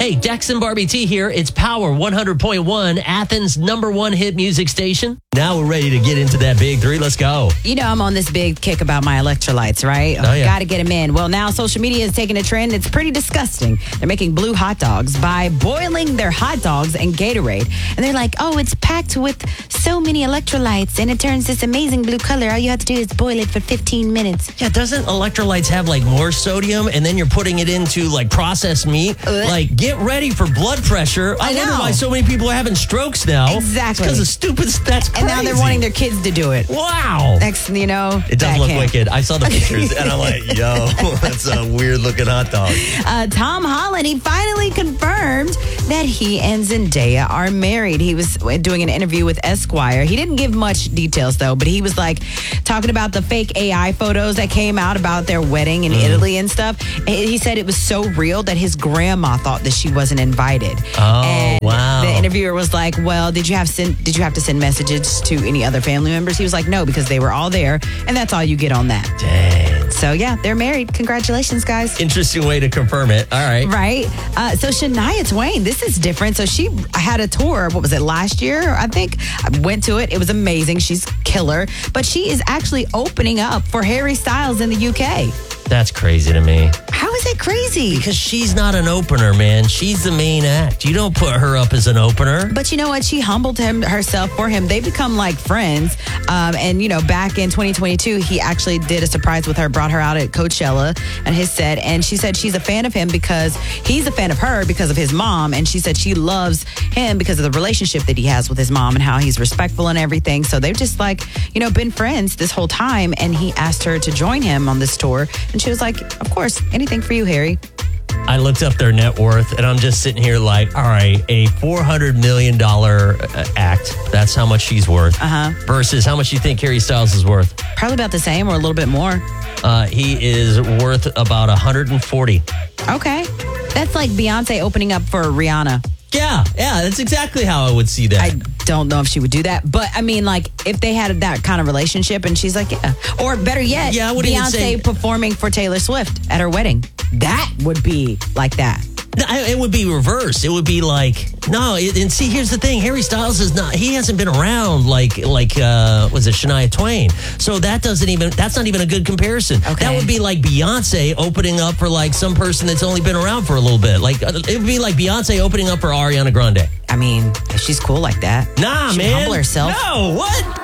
Hey, Dex and Barbie T here. It's Power 100.1, Athens' #1 hit music station. Now we're ready to get into that big three. Let's go. You know, I'm on this big kick about my electrolytes, right? Oh, yeah. Got to get them in. Well, now social media is taking a trend. It's pretty disgusting. They're making blue hot dogs by boiling their hot dogs in Gatorade. And they're like, oh, it's packed with so many electrolytes and it turns this amazing blue color. All you have to do is boil it for 15 minutes. Yeah, doesn't electrolytes have like more sodium and then you're putting it into like processed meat? Like, get ready for blood pressure. I wonder why so many people are having strokes now. Exactly. Because of stupid, that's crazy. And now they're wanting their kids to do it. Wow. Next, you know, it does look wicked. I saw the pictures and I'm like, yo, that's a weird looking hot dog. Tom Holland, he finally confirmed that he and Zendaya are married. He was doing an interview with Esquire. He didn't give much details though, but he was like talking about the fake AI photos that came out about their wedding in Italy and stuff. He said it was so real that his grandma thought that she wasn't invited. Oh, and wow. The interviewer was like, well, did you have to send messages to any other family members? He was like, no, because they were all there, and that's all you get on that. Dang. So, yeah, they're married. Congratulations, guys. Interesting way to confirm it. All right. Right. So Shania Twain, this is different. So she had a tour, what was it, last year, I think? I went to it. It was amazing. She's killer. But she is actually opening up for Harry Styles in the UK. That's crazy to me. How is that crazy? Because she's not an opener, man. She's the main act. You don't put her up as an opener. But you know what? She humbled herself for him. They become like friends. And, you know, back in 2022, he actually did a surprise with her, brought her out at Coachella and his set. And she said she's a fan of him because he's a fan of her because of his mom. And she said she loves him because of the relationship that he has with his mom and how he's respectful and everything. So they've just like, you know, been friends this whole time. And he asked her to join him on this tour. And she was like, of course, anything for you, Harry. I looked up their net worth, and I'm just sitting here like, all right, a $400 million act. That's how much she's worth. Versus how much you think Harry Styles is worth? Probably about the same or a little bit more. He is worth about 140. Okay. That's like Beyonce opening up for Rihanna. Yeah, that's exactly how I would see that. I don't know if she would do that, but I mean, like, if they had that kind of relationship and she's like, yeah. Or better yet, Beyonce performing for Taylor Swift at her wedding. That would be like that. No, it would be reversed. It would be like, no, and see, here's the thing. Harry Styles he hasn't been around like was it Shania Twain? So that's not even a good comparison. Okay. That would be like Beyonce opening up for like some person that's only been around for a little bit. Like, it would be like Beyonce opening up for Ariana Grande. I mean, if she's cool like that. Nah, she'd man. humble herself. No, what?